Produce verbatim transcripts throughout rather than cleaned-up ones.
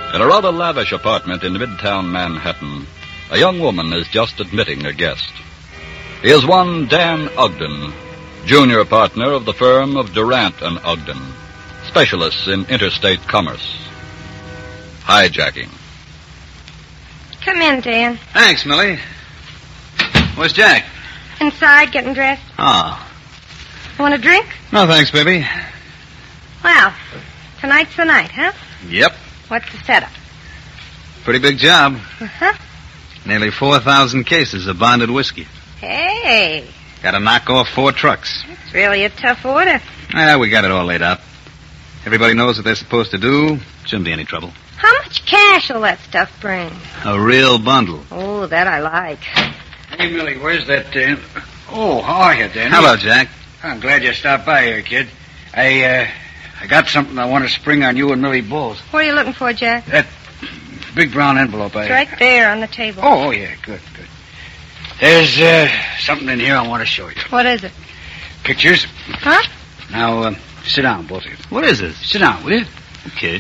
In a rather lavish apartment in Midtown Manhattan, a young woman is just admitting a guest. He is one Dan Ogden, junior partner of the firm of Durant and Ogden, specialists in interstate commerce. Hijacking. Come in, Dan. Thanks, Millie. Where's Jack? Inside, getting dressed. Oh. Want a drink? No, thanks, baby. Well, tonight's the night, huh? Yep. What's the setup? Pretty big job. Uh-huh. Nearly four thousand cases of bonded whiskey. Hey. Got to knock off four trucks. It's really a tough order. Ah, we got it all laid out. Everybody knows what they're supposed to do. Shouldn't be any trouble. How much cash will that stuff bring? A real bundle. Oh, that I like. Hey, Millie, where's that, uh... Oh, how are you, Danny? Hello, Jack. I'm glad you stopped by here, kid. I, uh... I got something I want to spring on you and Millie both. What are you looking for, Jack? That big brown envelope I... It's right there on the table. Oh, oh, yeah, good, good. There's, uh, something in here I want to show you. What is it? Pictures. Huh? Now, uh, sit down, both of you. What is it? Sit down, will you? Okay.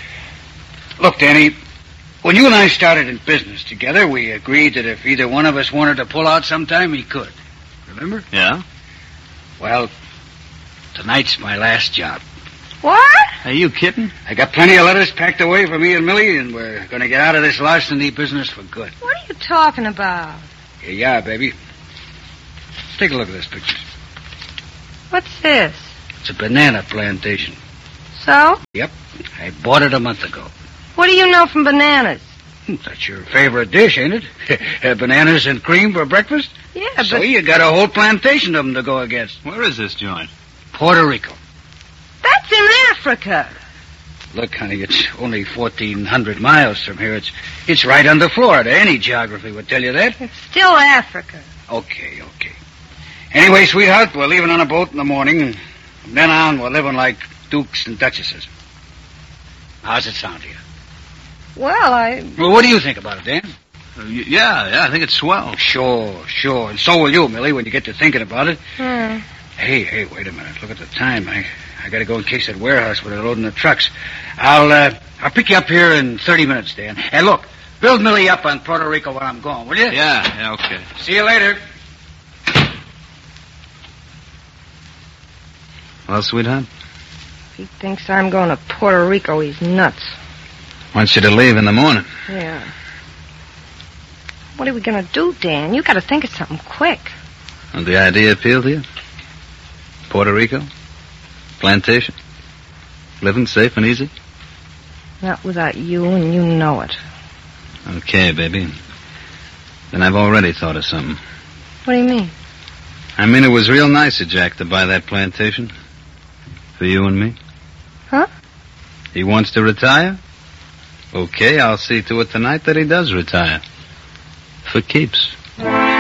Look, Danny, when you and I started in business together, we agreed that if either one of us wanted to pull out sometime, he could. Remember? Yeah? Well, tonight's my last job. What? Are you kidding? I got plenty of letters packed away for me and Millie, and we're going to get out of this larceny business for good. What are you talking about? Here you are, baby. Take a look at this picture. What's this? It's a banana plantation. So? Yep. I bought it a month ago. What do you know from bananas? That's your favorite dish, ain't it? Bananas and cream for breakfast? Yeah, but... So you got a whole plantation of them to go against. Where is this joint? Puerto Rico. That's in Africa. Look, honey, it's only fourteen hundred miles from here. It's it's right under Florida. Any geography would tell you that. It's still Africa. Okay, okay. Anyway, sweetheart, we're leaving on a boat in the morning, and from then on we're living like dukes and duchesses. How's it sound to you? Well, I... Well, what do you think about it, Dan? Uh, y- yeah, yeah, I think it's swell. Sure, sure. And so will you, Millie, when you get to thinking about it. Hmm. Hey, hey, wait a minute. Look at the time. I I got to go in case that warehouse where they're loading the trucks. I'll, uh, I'll pick you up here in thirty minutes, Dan. And look, build Millie up on Puerto Rico while I'm gone, will you? Yeah, yeah, okay. See you later. Well, sweetheart? If he thinks I'm going to Puerto Rico, he's nuts. Want you to leave in the morning. Yeah. What are we going to do, Dan? You got to think of something quick. And the idea appeal to you? Puerto Rico? Plantation? Living safe and easy? Not without you, and you know it. Okay, baby. Then I've already thought of something. What do you mean? I mean, it was real nice of Jack to buy that plantation. For you and me. Huh? He wants to retire? Okay, I'll see to it tonight that he does retire. For keeps.